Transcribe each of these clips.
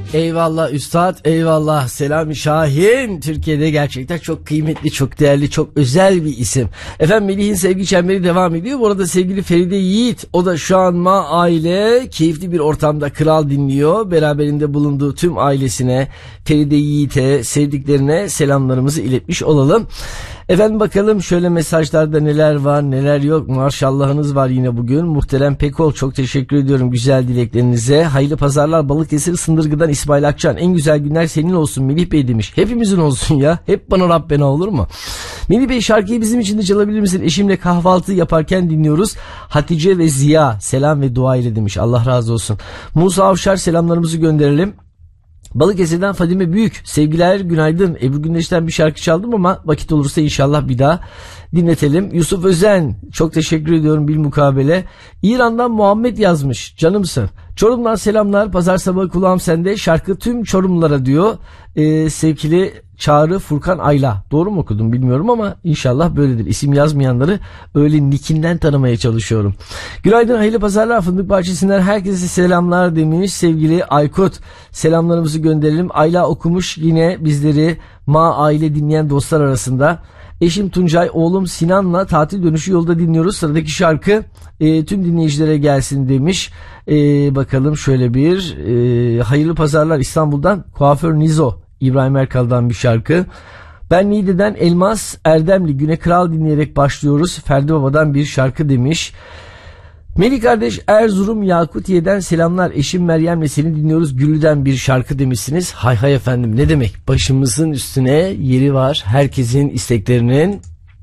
Eyvallah üstad, eyvallah. Selami Şahin Türkiye'de gerçekten çok kıymetli, çok değerli, çok özel bir isim. Efendim Melih'in sevgi çemberi devam ediyor. Bu arada sevgili Feride Yiğit, o da şu an aile keyifli bir ortamda Kral dinliyor. Beraberinde bulunduğu tüm ailesine, Feride Yiğit'e, sevdiklerine selamlarımızı iletmiş olalım. Efendim bakalım şöyle mesajlarda neler var neler yok. Maşallahınız var yine bugün. Muhterem Pekol, çok teşekkür ediyorum güzel dileklerinize. Hayırlı pazarlar. Balıkesir Sındırgı'dan İsmail Akçan. En güzel günler senin olsun Melih Bey demiş. Hepimizin olsun ya. Hep bana Rabbena olur mu? Melih Bey, şarkıyı bizim için de çalabilir misin? Eşimle kahvaltı yaparken dinliyoruz. Hatice ve Ziya selam ve dua ile demiş. Allah razı olsun. Musa Avşar, selamlarımızı gönderelim. Balıkesir'den Fadime Büyük, sevgiler, günaydın. Ebru Gündeş'ten bir şarkı çaldım ama vakit olursa inşallah bir daha dinletelim. Yusuf Özen, çok teşekkür ediyorum bilmukabele. İran'dan Muhammed yazmış, canımsın. Çorum'dan selamlar, pazar sabahı kulağım sende, şarkı tüm Çorumlulara diyor. Sevgili Çağrı Furkan Ayla, doğru mu okudum bilmiyorum ama inşallah böyledir. İsim yazmayanları öyle nickinden tanımaya çalışıyorum. Günaydın, hayırlı pazarlar, Fındık Bahçesi'nden herkese selamlar demiş sevgili Aykut. Selamlarımızı gönderelim. Ayla okumuş yine bizleri aile dinleyen dostlar arasında. Eşim Tuncay, oğlum Sinan'la tatil dönüşü yolda dinliyoruz. Sıradaki şarkı tüm dinleyicilere gelsin demiş. Bakalım şöyle bir hayırlı pazarlar İstanbul'dan kuaför Nizo, İbrahim Erkal'dan bir şarkı. Ben Niğde'den Elmas Erdemli, Güne Kral dinleyerek başlıyoruz. Ferdi Baba'dan bir şarkı demiş. Melih kardeş Erzurum Yakutiye'den selamlar. Eşim Meryem'le seni dinliyoruz. Güllü'den bir şarkı demişsiniz. Hay hay efendim, ne demek? Başımızın üstüne yeri var herkesin isteklerinin.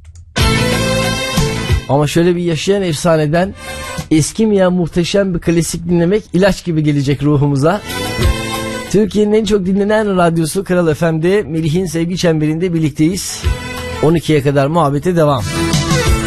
Ama şöyle bir yaşayan efsaneden eskimeyen muhteşem bir klasik dinlemek ilaç gibi gelecek ruhumuza. Türkiye'nin en çok dinlenen radyosu Kral FM'de Melih'in sevgi çemberinde birlikteyiz. 12'ye kadar muhabbete devam.